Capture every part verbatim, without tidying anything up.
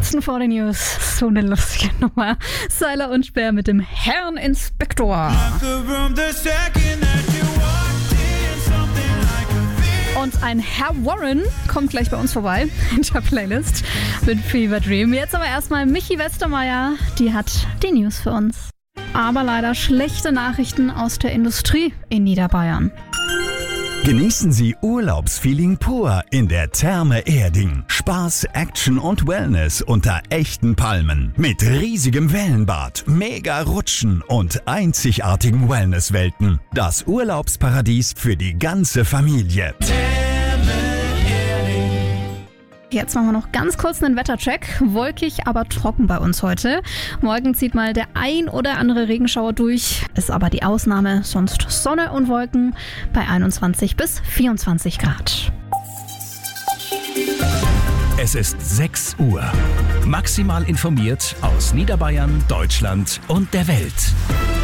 Kurzen vor den News. So eine lustige Nummer. Seiler und Speer mit dem Herrn Inspektor. Und ein Herr Warren kommt gleich bei uns vorbei in der Playlist mit Fever Dream. Jetzt aber erstmal Michi Westermeier, die hat die News für uns. Aber leider schlechte Nachrichten aus der Industrie in Niederbayern. Genießen Sie Urlaubsfeeling pur in der Therme Erding. Spaß, Action und Wellness unter echten Palmen. Mit riesigem Wellenbad, mega Rutschen und einzigartigen Wellnesswelten. Das Urlaubsparadies für die ganze Familie. Jetzt machen wir noch ganz kurz einen Wettercheck. Wolkig, aber trocken bei uns heute. Morgen zieht mal der ein oder andere Regenschauer durch. Ist aber die Ausnahme, sonst Sonne und Wolken bei einundzwanzig bis vierundzwanzig Grad. Es ist sechs Uhr. Maximal informiert aus Niederbayern, Deutschland und der Welt.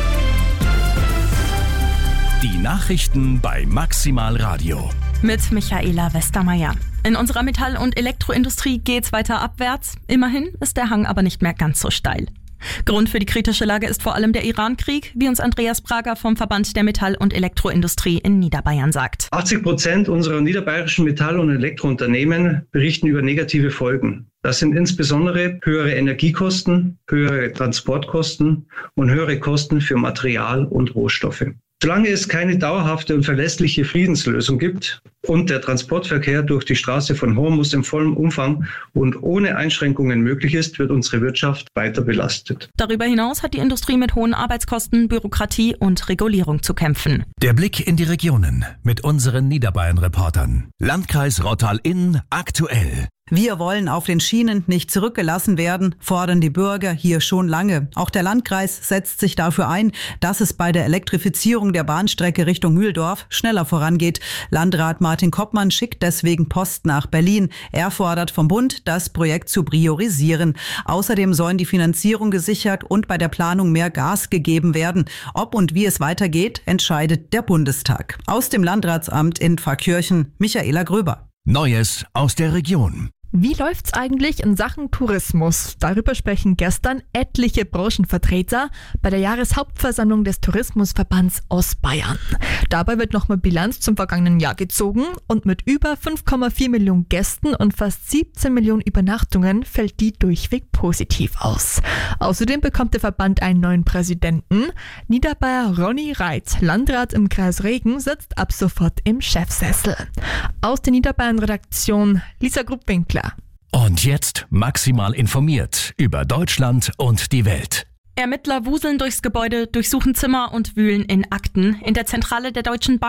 Die Nachrichten bei Maximal Radio. Mit Michaela Westermeier. In unserer Metall- und Elektroindustrie geht's weiter abwärts. Immerhin ist der Hang aber nicht mehr ganz so steil. Grund für die kritische Lage ist vor allem der Iran-Krieg, wie uns Andreas Prager vom Verband der Metall- und Elektroindustrie in Niederbayern sagt. achtzig Prozent unserer niederbayerischen Metall- und Elektrounternehmen berichten über negative Folgen. Das sind insbesondere höhere Energiekosten, höhere Transportkosten und höhere Kosten für Material und Rohstoffe. Solange es keine dauerhafte und verlässliche Friedenslösung gibt und der Transportverkehr durch die Straße von Hormuz im vollen Umfang und ohne Einschränkungen möglich ist, wird unsere Wirtschaft weiter belastet. Darüber hinaus hat die Industrie mit hohen Arbeitskosten, Bürokratie und Regulierung zu kämpfen. Der Blick in die Regionen mit unseren Niederbayern-Reportern. Landkreis Rottal-Inn aktuell. Wir wollen auf den Schienen nicht zurückgelassen werden, fordern die Bürger hier schon lange. Auch der Landkreis setzt sich dafür ein, dass es bei der Elektrifizierung der Bahnstrecke Richtung Mühldorf schneller vorangeht. Landrat Martin Koppmann schickt deswegen Post nach Berlin. Er fordert vom Bund, das Projekt zu priorisieren. Außerdem sollen die Finanzierung gesichert und bei der Planung mehr Gas gegeben werden. Ob und wie es weitergeht, entscheidet der Bundestag. Aus dem Landratsamt in Pfarrkirchen, Michaela Gröber. Neues aus der Region. Wie läuft's eigentlich in Sachen Tourismus? Darüber sprechen gestern etliche Branchenvertreter bei der Jahreshauptversammlung des Tourismusverbands Ostbayern. Dabei wird nochmal Bilanz zum vergangenen Jahr gezogen und mit über fünf Komma vier Millionen Gästen und fast siebzehn Millionen Übernachtungen fällt die durchweg positiv aus. Außerdem bekommt der Verband einen neuen Präsidenten. Niederbayer Ronny Reit, Landrat im Kreis Regen, sitzt ab sofort im Chefsessel. Aus der Niederbayern-Redaktion Lisa Gruppwinkler. Und jetzt maximal informiert über Deutschland und die Welt. Ermittler wuseln durchs Gebäude, durchsuchen Zimmer und wühlen in Akten. In der Zentrale der Deutschen Bahn